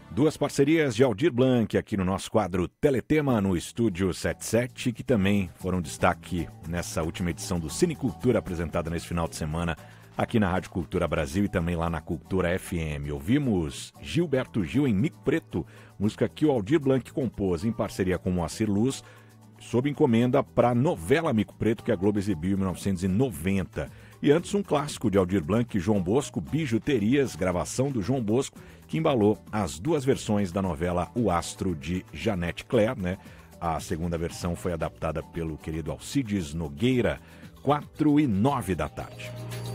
Duas parcerias de Aldir Blanc aqui no nosso quadro Teletema no Estúdio 77, que também foram destaque nessa última edição do Cine Cultura, apresentada nesse final de semana aqui na Rádio Cultura Brasil e também lá na Cultura FM. Ouvimos Gilberto Gil em Mico Preto, música que o Aldir Blanc compôs em parceria com Moacir Luz, sob encomenda para a novela Mico Preto, que a Globo exibiu em 1990. E antes um clássico de Aldir Blanc, João Bosco, Bijuterias, gravação do João Bosco, que embalou as duas versões da novela O Astro, de Janete Claire, né? A segunda versão foi adaptada pelo querido Alcides Nogueira, 4h09 da tarde.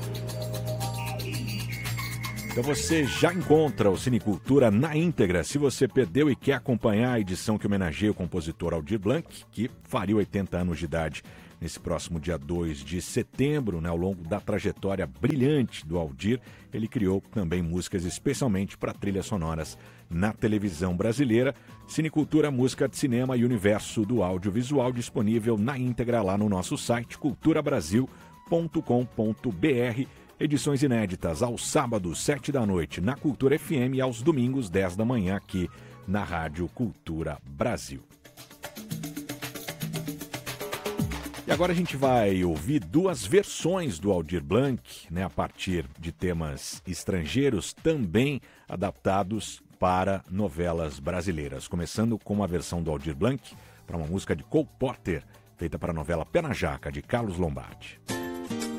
Então você já encontra o Cinecultura na íntegra. Se você perdeu e quer acompanhar a edição que homenageia o compositor Aldir Blanc, que faria 80 anos de idade nesse próximo dia 2 de setembro, né, ao longo da trajetória brilhante do Aldir, ele criou também músicas especialmente para trilhas sonoras na televisão brasileira. Cinecultura, música de cinema e universo do audiovisual, disponível na íntegra lá no nosso site culturabrasil.com.br. Edições inéditas aos sábados, 7 da noite, na Cultura FM, e aos domingos, 10 da manhã, aqui na Rádio Cultura Brasil. E agora a gente vai ouvir duas versões do Aldir Blanc, né, a partir de temas estrangeiros, também adaptados para novelas brasileiras. Começando com uma versão do Aldir Blanc para uma música de Cole Porter, feita para a novela Pé na Jaca, de Carlos Lombardi.